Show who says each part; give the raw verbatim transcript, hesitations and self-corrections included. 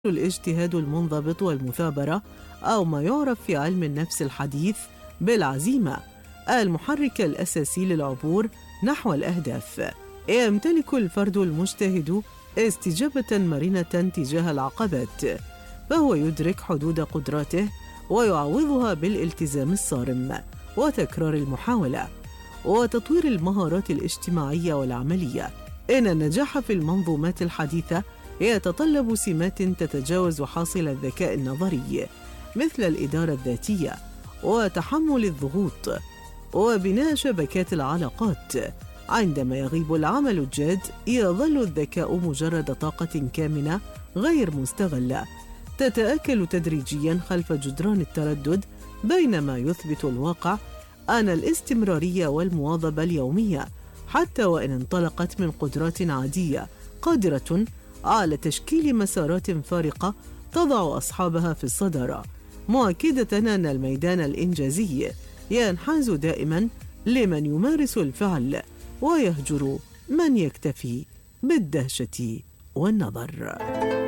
Speaker 1: الاجتهاد المنضبط والمثابرة، أو ما يعرف في علم النفس الحديث بالعزيمة، المحرك الأساسي للعبور نحو الأهداف. يمتلك الفرد المجتهد استجابة مرنة تجاه العقبات، فهو يدرك حدود قدراته ويعوضها بالالتزام الصارم وتكرار المحاولة وتطوير المهارات الاجتماعية والعملية. إن النجاح في المنظومات الحديثة يتطلب سمات تتجاوز حاصل الذكاء النظري، مثل الإدارة الذاتية وتحمل الضغوط وبناء شبكات العلاقات. عندما يغيب العمل الجاد، يظل الذكاء مجرد طاقة كامنة غير مستغلة تتآكل تدريجياً خلف جدران التردد، بينما يثبت الواقع أن الاستمرارية والمواظبة اليومية، حتى وإن انطلقت من قدرات عادية، قادرة على تشكيل مسارات فارقة تضع أصحابها في الصدارة، مؤكدة أن الميدان الإنجازي ينحاز دائماً لمن يمارس الفعل ويهجر من يكتفي بالدهشة والنظر.